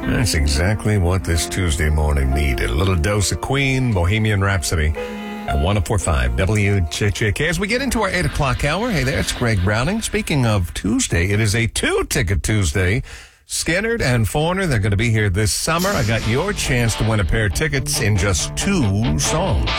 That's exactly what this Tuesday morning needed. A little dose of Queen, Bohemian Rhapsody at 104.5 WJJK. As we get into our 8 o'clock hour, hey there, it's Greg Browning. Speaking of Tuesday, it is a two-ticket Tuesday. Skynyrd and Foreigner, they're going to be here this summer. I got your chance to win a pair of tickets in just 2 songs.